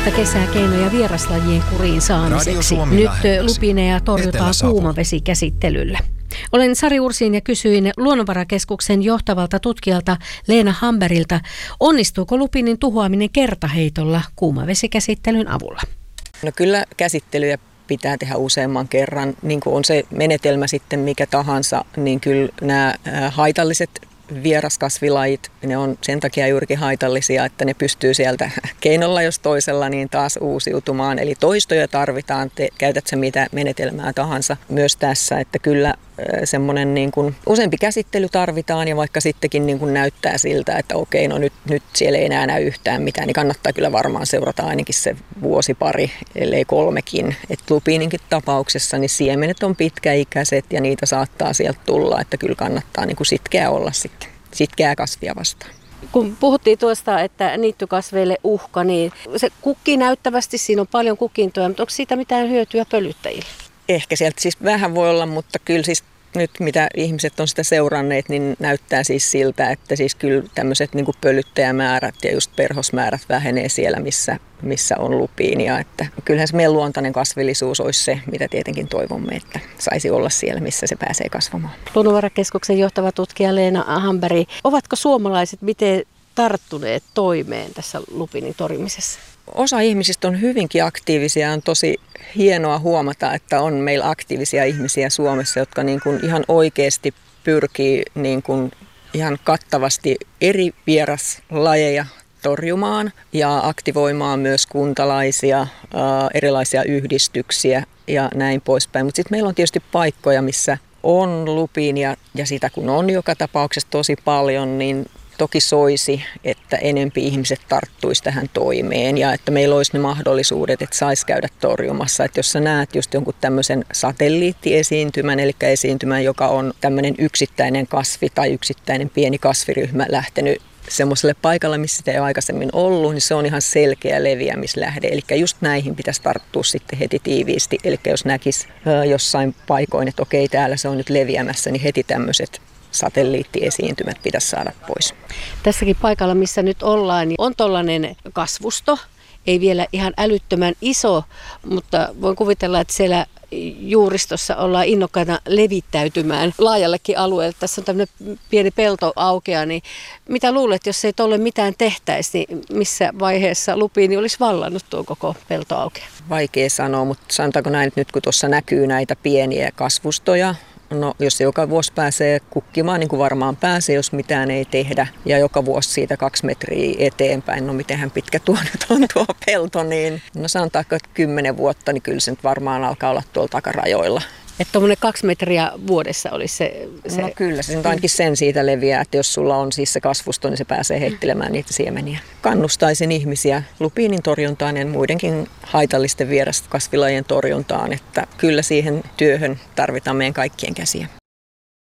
Parasta kesää keinoja vieraslajien kuriin saamiseksi. Nyt lupiineja torjutaan kuumavesikäsittelyllä. Olen Sari Ursiin ja kysyin Luonnonvarakeskuksen johtavalta tutkijalta Leena Hambergilta, onnistuuko lupiinin tuhoaminen kertaheitolla kuumavesikäsittelyn avulla? No kyllä käsittelyjä pitää tehdä useamman kerran. Niin kuin on se menetelmä sitten mikä tahansa, niin kyllä nämä haitalliset vieraskasvilajit, ne on sen takia juurikin haitallisia, että ne pystyy sieltä keinolla jos toisella niin taas uusiutumaan. Eli toistoja tarvitaan, käytät sä mitä menetelmää tahansa myös tässä, että kyllä semmoinen niin kuin useampi käsittely tarvitaan ja vaikka sittenkin niin kuin näyttää siltä, että okei, no nyt siellä ei enää näy yhtään mitään, niin kannattaa kyllä varmaan seurata ainakin se vuosi pari, ellei 3kin. Että lupiininkin tapauksessa niin siemenet on pitkäikäiset ja niitä saattaa sieltä tulla, että kyllä kannattaa niin kuin sitkeä olla sitten, sitkeää kasvia vastaan. Kun puhuttiin tuosta, että niittykasveille uhka, niin se kukkii näyttävästi, siinä on paljon kukintoja, mutta onko siitä mitään hyötyä pölyttäjille? Ehkä sieltä siis vähän voi olla, mutta kyllä siis nyt mitä ihmiset on sitä seuranneet, niin näyttää siis siltä, että siis kyllä tämmöiset niin kuin pölyttäjämäärät ja just perhosmäärät vähenee siellä, missä on lupiinia. Että kyllähän se meidän luontainen kasvillisuus olisi se, mitä tietenkin toivomme, että saisi olla siellä, missä se pääsee kasvamaan. Luonnonvarakeskuksen johtava tutkija Leena Hamberg, ovatko suomalaiset miten tarttuneet toimeen tässä lupiinin torjumisessa? Osa ihmisistä on hyvinkin aktiivisia. On tosi hienoa huomata, että on meillä aktiivisia ihmisiä Suomessa, jotka niin kuin ihan oikeasti pyrkii niin kuin ihan kattavasti eri vieraslajeja torjumaan ja aktivoimaan myös kuntalaisia, erilaisia yhdistyksiä ja näin poispäin. Mutta sitten meillä on tietysti paikkoja, missä on lupiinia ja sitä kun on joka tapauksessa tosi paljon, niin toki soisi, että enempi ihmiset tarttuisi tähän toimeen ja että meillä olisi ne mahdollisuudet, että saisi käydä torjumassa. Että jos sä näet just jonkun tämmöisen satelliittiesiintymän, eli esiintymän, joka on tämmöinen yksittäinen kasvi tai yksittäinen pieni kasviryhmä lähtenyt semmoiselle paikalle, missä sitä ei ole aikaisemmin ollut, niin se on ihan selkeä leviämislähde. Eli just näihin pitäisi tarttua sitten heti tiiviisti. Eli jos näkisi jossain paikoin, että okei, täällä se on nyt leviämässä, niin heti tämmöiset satelliittiesiintymät pitäisi saada pois. Tässäkin paikalla, missä nyt ollaan, niin on tollainen kasvusto. Ei vielä ihan älyttömän iso, mutta voin kuvitella, että siellä juuristossa ollaan innokkaina levittäytymään laajallekin alueelle. Tässä on tämmöinen pieni pelto aukea, niin mitä luulet, jos ei tolle mitään tehtäisi, niin missä vaiheessa lupiini olisi vallannut tuo koko pelto aukea? Vaikea sanoa, mutta sanotaanko näin, että nyt kun tuossa näkyy näitä pieniä kasvustoja, no jos se joka vuosi pääsee kukkimaan, niin kuin varmaan pääsee, jos mitään ei tehdä. Ja joka vuosi siitä 2 metriä eteenpäin, no mitenhän pitkä tuo nyt on tuo pelto, niin no sanotaanko, että 10 vuotta, niin kyllä se nyt varmaan alkaa olla tuolla takarajoilla. Että tuommoinen 2 metriä vuodessa olisi se... No kyllä, se nyt ainakin sen siitä leviää, että jos sulla on siis se kasvusto, niin se pääsee heittelemään niitä siemeniä. Kannustaisin ihmisiä lupiinin torjuntaan ja muidenkin haitallisten vieraskasvilajien torjuntaan, että kyllä siihen työhön tarvitaan meidän kaikkien käsiä.